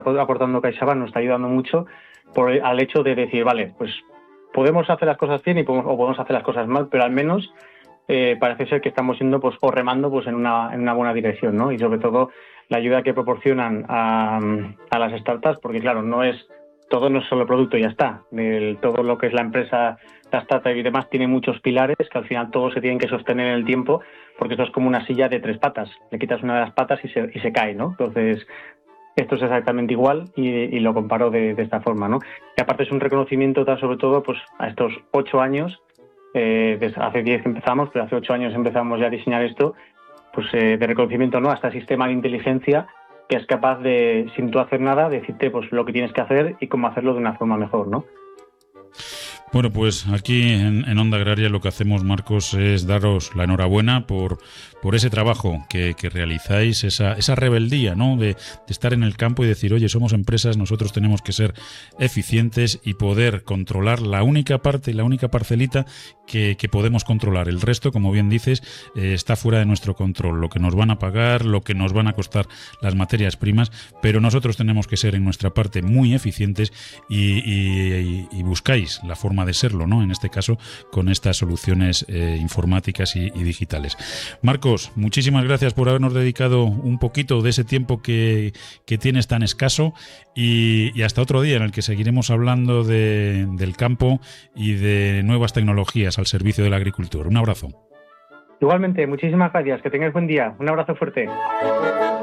aportando CaixaBank nos está ayudando mucho al hecho de decir, vale, pues podemos hacer las cosas bien o podemos hacer las cosas mal, pero al menos parece ser que estamos yendo pues o remando pues en una buena dirección, ¿no? Y sobre todo la ayuda que proporcionan a las startups, porque claro, no es solo producto y ya está. Todo lo que es la empresa, la startup y demás tiene muchos pilares que al final todos se tienen que sostener en el tiempo, porque esto es como una silla de 3 patas. Le quitas una de las patas y se cae, ¿no? Entonces, esto es exactamente igual y lo comparo de esta forma, ¿no? Y aparte es un reconocimiento sobre todo pues a estos 8 años, desde hace 10 que empezamos, pero hace 8 años empezamos ya a diseñar esto, pues de reconocimiento, ¿no? A este sistema de inteligencia que es capaz de, sin tú hacer nada, decirte pues lo que tienes que hacer y cómo hacerlo de una forma mejor, ¿no? Bueno, pues aquí en Onda Agraria lo que hacemos, Marcos, es daros la enhorabuena por ese trabajo que realizáis, esa rebeldía, ¿no? De estar en el campo y decir, oye, somos empresas, nosotros tenemos que ser eficientes y poder controlar la única parte, la única parcelita que podemos controlar. El resto, como bien dices, está fuera de nuestro control. Lo que nos van a pagar, lo que nos van a costar las materias primas, pero nosotros tenemos que ser en nuestra parte muy eficientes y buscáis la forma de serlo, ¿no? En este caso, con estas soluciones informáticas y digitales. Marcos, muchísimas gracias por habernos dedicado un poquito de ese tiempo que tienes tan escaso y hasta otro día en el que seguiremos hablando del campo y de nuevas tecnologías al servicio del agricultor. Un abrazo. Igualmente, muchísimas gracias. Que tengáis buen día. Un abrazo fuerte.